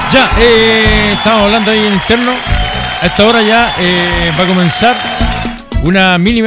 Ya, estamos hablando ahí en interno. A esta hora ya va a comenzar una mini,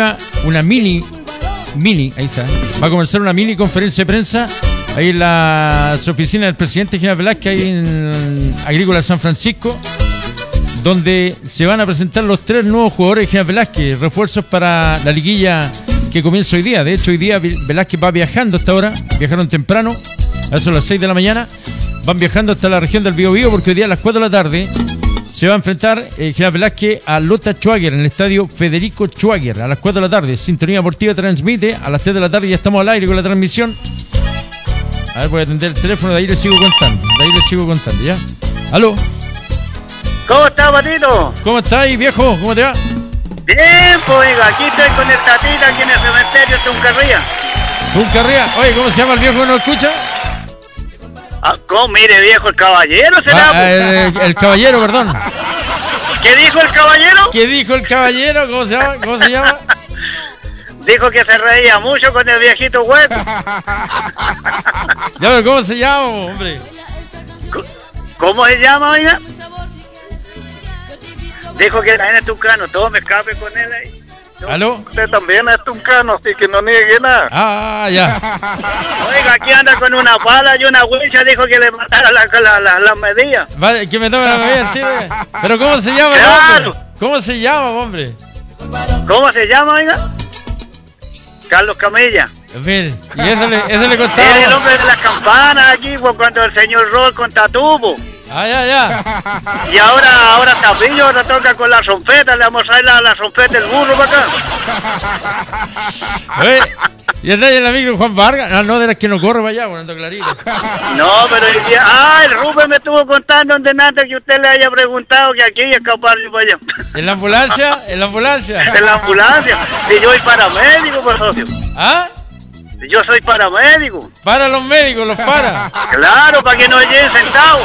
ahí está. Va a comenzar una mini conferencia de prensa ahí en las oficinas del presidente General Velázquez, ahí en Agrícola San Francisco, donde se van a presentar los 3 nuevos jugadores de General Velázquez, refuerzos para la liguilla que comienza hoy día. De hecho, hoy día Velázquez va viajando hasta ahora, viajaron temprano, a eso a las 6 de la mañana, van viajando hasta la región del Biobío, porque hoy día a las 4 de la tarde se va a enfrentar General Velázquez a Lota Schwager en el estadio Federico Schwager a las 4 de la tarde. Sintonía Deportiva transmite, a las 3 de la tarde ya estamos al aire con la transmisión. A ver, voy a atender el teléfono, de ahí les sigo contando, ¿ya? ¿Aló? ¿Cómo estás, Patito? ¿Cómo estás, viejo? ¿Cómo te va? Bien, pues, oiga, aquí estoy con el Tatita, aquí en el cementerio de Tuncarría. Tuncarría, oye, ¿cómo se llama el viejo que no escucha? Ah, ¿cómo? Mire, viejo, el caballero será. El caballero, perdón. ¿Qué dijo el caballero? ¿Qué dijo el caballero? ¿Cómo se llama? ¿Cómo se llama? Dijo que se reía mucho con el viejito web. Ya, pero ¿cómo se llama, hombre? ¿Cómo se llama, oiga? Dijo que era en Tucano, todo me escape con él ahí. ¿Aló? Usted también es tucano, así que no niegue nada. Ah, ya. Oiga, aquí anda con una pala y una wincha, dijo que le matara la medida. Vale, que me tome la medida, tío. Pero ¿cómo se llama, claro, hombre? ¿Cómo se llama, hombre? ¿Cómo se llama, oiga? Carlos Camilla. Mire, y eso le costaba. Era el hombre de las campanas aquí, pues, cuando el señor Rol con Tatubo. Ah, ya. Y ahora Tapillo, ahora toca con la trompeta, le vamos a traer la trompeta del burro para acá. Oye, y el rey en la micro Juan Vargas, no de las que no corre para allá, bueno, clarito. No, pero el Rubén me estuvo contando donde nada que usted le haya preguntado que aquí y escaparle para allá. ¿En la ambulancia? ¿En la ambulancia? En la ambulancia. Si yo soy paramédico, pues, socio. ¿Ah? Yo soy paramédico. Para los médicos, los para. Claro, para que no lleguen sentados.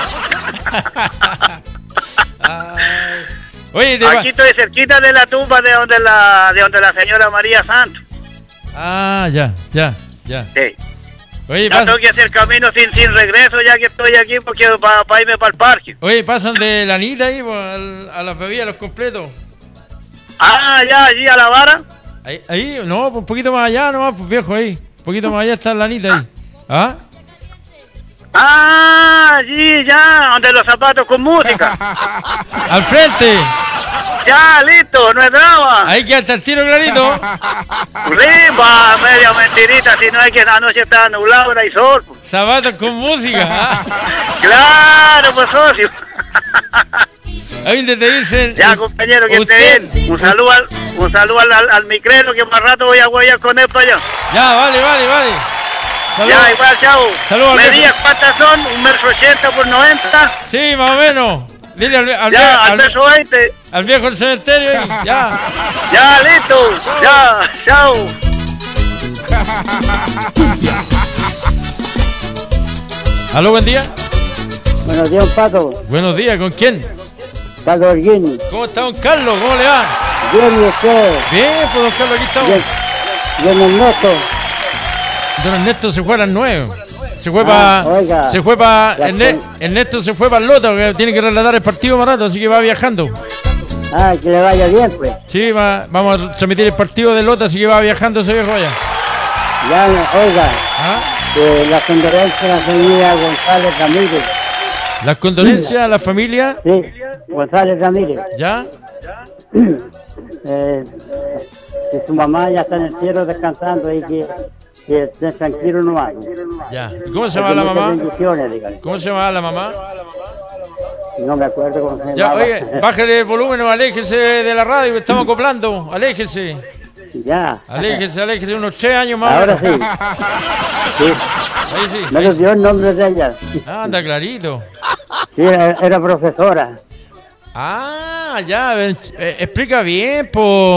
Oye, aquí estoy cerquita de la tumba de donde la señora María Santos. Ah, ya. Sí. Oye, no tengo que hacer camino sin regreso ya que estoy aquí porque para irme para el parque. Oye, pasan de la anita ahí a las bebidas, los completos. Ah, ya, allí a la vara. Ahí, no, un poquito más allá nomás, pues viejo, ahí. Un poquito más allá está la anita ahí. ¿Ah? Ah, allí, ya, donde los zapatos con música. ¡Al frente! Ya, listo, no es drama. Ahí queda el tiro clarito. Rimba, media mentirita, si no es que la noche está nublada, ahora hay sol. Zapatos con música. ¿Ah? Claro, pues, socio. Ahí donde te dicen. Ya, compañero, que esté bien. Un saludo al micrero, que más rato voy a guayar con él para allá. Ya, vale. Saludos. Ya, igual, chao. Saludos. ¿Medidas cuántas son? ¿1,80 por 90? Sí, más o menos. Dile al verso 20. Al viejo del cementerio ahí. Ya. Ya, listo. Chau. Ya, chao. Aló, buen día. Buenos días, Pato. Buenos días, ¿con quién? Carlos Arguini. ¿Cómo está, don Carlos? ¿Cómo le va? Bien, ¿y usted? Bien, pues, don Carlos, aquí estamos. Bien, Ernesto. Don Ernesto se fue a las 9. Se fue para. Ernesto se fue para Lota, porque tiene que relatar el partido más rato, así que va viajando. Ah, que le vaya bien, pues. Sí, vamos a transmitir el partido de Lota, así que va viajando ese viejo allá. Ya, oiga. Las condolencias a la familia González Ramírez. ¿Las condolencias a la familia? Sí, González Ramírez. ¿Ya? Que su mamá ya está en el cielo descansando y que esté tranquilo nomás. Ya. ¿Cómo se llama la mamá? ¿Cómo se llama la mamá? No me acuerdo cómo se llama. Ya, oye, bájale el volumen o aléjese de la radio, estamos acoplando. Aléjese. Ya. Aléjese unos 3 años más. Ahora sí. Ahí sí. Me lo dio el nombre de ella. Anda, clarito. Sí, era profesora. Ah, ya, explica bien,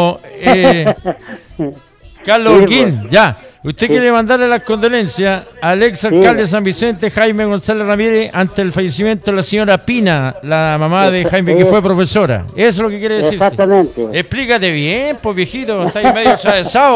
Carlos Urquín, ya. Usted quiere mandarle las condolencias al ex alcalde de San Vicente, Jaime González Ramírez, ante el fallecimiento de la señora Pina, la mamá de Jaime, que fue profesora. Eso es lo que quiere decir. Exactamente. Explícate bien, pues, viejito, está ahí medio atravesado.